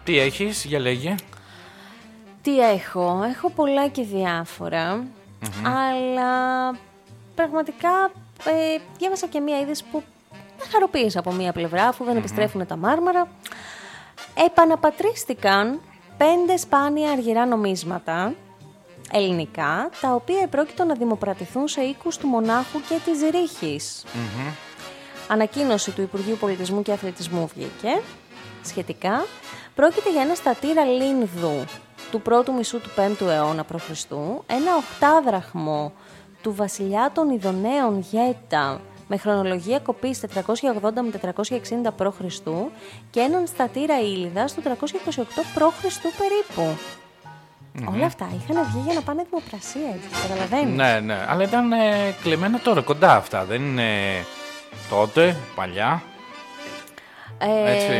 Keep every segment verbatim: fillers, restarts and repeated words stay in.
Τι έχεις, για λέγε. Τι έχω, έχω πολλά και διάφορα, mm-hmm. αλλά πραγματικά ε, διάβασα και μία είδηση που με χαροποίησε από μία πλευρά, αφού δεν mm-hmm. επιστρέφουν τα μάρμαρα. Επαναπατρίστηκαν πέντε σπάνια αργυρά νομίσματα ελληνικά, τα οποία επρόκειτο να δημοπρατηθούν σε οίκους του Μονάχου και της Ρήχης. Mm-hmm. Ανακοίνωση του Υπουργείου Πολιτισμού και Αθλητισμού βγήκε σχετικά. Πρόκειται για ένα στατήρα λίνδου του πρώτου μισού του πέμπτου αιώνα π.Χ., ένα οχτάδραχμο του βασιλιά των Ιδοναίων Γέτα με χρονολογία κοπής τετρακόσια ογδόντα με τετρακόσια εξήντα π.Χ. και έναν στατήρα Ήλιδας του τριακόσια είκοσι οκτώ π.Χ. περίπου. Mm-hmm. Όλα αυτά είχαν βγει για να πάνε δημοπρασία, έτσι, καταλαβαίνεις. Ναι, ναι, αλλά ήταν ε, κλεμμένα τώρα, κοντά αυτά, δεν είναι τότε, παλιά, ε, έτσι.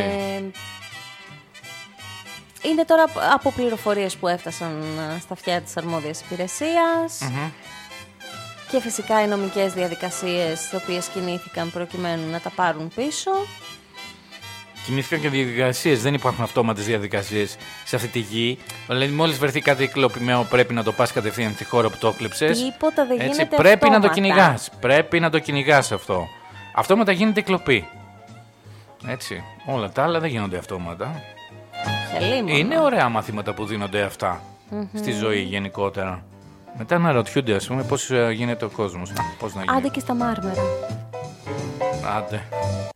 Είναι τώρα από πληροφορίες που έφτασαν στα αυτιά της αρμόδιας υπηρεσίας mm-hmm. και φυσικά οι νομικές διαδικασίες τις οποίες κινήθηκαν προκειμένου να τα πάρουν πίσω. Κινήθηκαν και διαδικασίες, δεν υπάρχουν αυτόματες διαδικασίες σε αυτή τη γη. Δηλαδή, μόλις βρεθεί κάτι κλοπημένο, πρέπει να το πας κατευθείαν στη χώρα που το έκλεψες. Τίποτα δεν έτσι, γίνεται πρέπει αυτόματα. να το κυνηγάς. Πρέπει να το κυνηγάς αυτό. Αυτόματα γίνεται κλοπή. Έτσι. Όλα τα άλλα δεν γίνονται αυτόματα. Είναι ωραία μαθήματα που δίνονται αυτά mm-hmm. στη ζωή γενικότερα. Μετά να ρωτιούνται, ας πούμε, πώς γίνεται ο κόσμος. Πώς να γίνει. Άντε και στα μάρμαρα. Άντε.